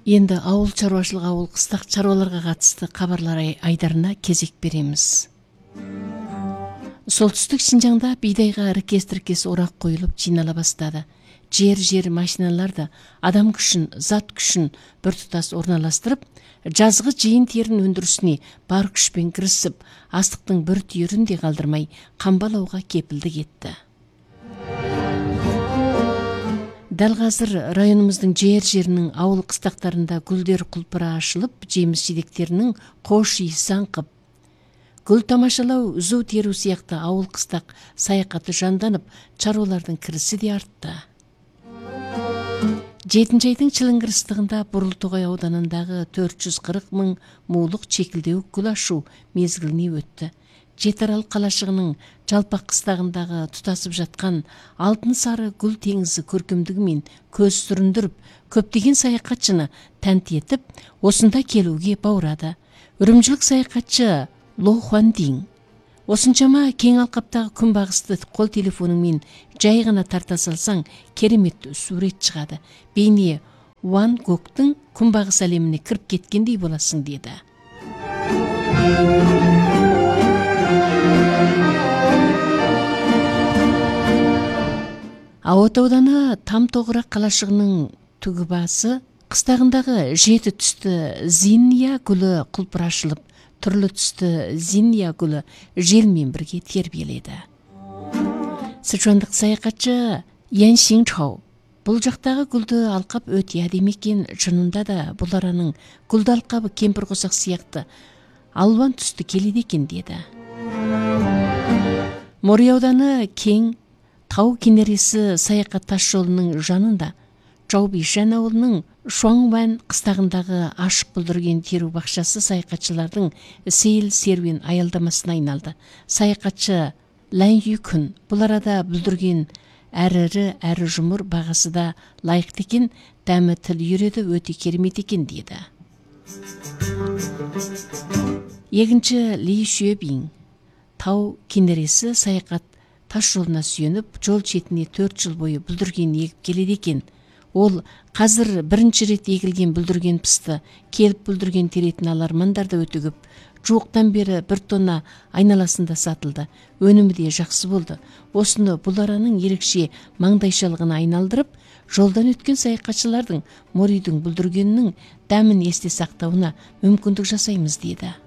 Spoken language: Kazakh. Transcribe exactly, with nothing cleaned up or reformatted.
Енді ауыл чаруашылығы ауыл қыстақ чаруаларға қатысты кабарлар айдарына кезек береміз. Солтүстік Шинжаңда бидайға іркес-тіркес орақ қойылып жинала бастады. Жер-жер машиналарды адам күшін, зат күшін бір тұтас орналастырып, жазғы жиын терін өндірісіне бар күшпен кірісіп, астықтың бір түйірін де қалдырмай қамбалауға кепілдік етті. Дәл қазір районымыздың жер-жерінің ауыл қыстақтарында гүлдер құлпыра ашылып, жеміс жидектерінің қош иісі аңқып, гүл тамашалау, үзу теру сияқты ауыл қыстақ саяхаты жанданып, чаруалардың кірісі де артты. жетінші айдың чылыңгырыстығында Бурылтоғай ауданындағы төрт жүз қырық мың мулық чекілдеу гүл ашу мезгіліне өтті. Жетарал қалашығының жалпақ қыстағындағы тұтасып жатқан алтын сары гүл теңізі көркемдігімен көз сүріндіріп, көптеген саяхатшыны тәнті етіп, осында келуге баурады. Үрімжілік саяхатшы Ло Хуандин осыншама кең алқаптағы күнбағысты қол телефоныңмен жай ғана тарта салсаң, керемет сурет шығады. Бейне Ван Гогтың күнбағыс әлеміне кіріп кеткендей боласың деді. Ауат ауданы Тамтоғырақ қалашығының түгі басы қыстағындағы жеті түсті зинния гүлі құлпырашылып, түрлі түсті зинния гүлі желмен бірге тербиеледі. Сычуандық саяхатшы Ян Синчау бұл жақтағы гүлді алқап өте әдемі екен, шынында да бұл араның гүлді алқабы кемпір қосақ сияқты алуан түсті келеді екен деді. Морей ауданы кең Тау кенересі саяхат тас жолының жанында Жаубишан ауылының Шуаңван қыстағындағы ашық бүлдірген теру бақшасы саяхатшылардың сейіл серуен аялдамасына айналды. Саяхатшы Лән Юкүн бұл арада бүлдірген әрі әрі жұмыр бағасы да лайықты екен, дәмі тіл үйреді, өте керемет екен деді. Екінші Ли Шуебин Тау кенересі саяхат тас жолына сүйеніп, жол шетіне төрт жыл бойы бүлдірген егіп келеді екен. Ол қазір бірінші рет егілген бүлдірген пісті, келіп бүлдірген теретін алармандарда өтігіп, жуықтан бері бір тонна айналасында сатылды. Өнімі де жақсы болды. Осыны бұл араның ерекше маңдайшалығына айналдырып, жолдан өткен саяхатшылардың Морейдің бүлдіргенінің дәмін есте сақтауына мүмкіндік жасаймыз деді.